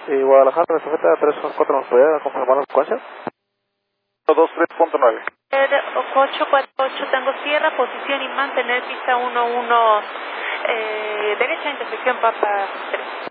Guadalajara, la sujeta 314, ¿nos puede confirmar la secuencia? 23.9. 848 Tango Sierra, posición y mantener pista 11, derecha, intersección Papa 3.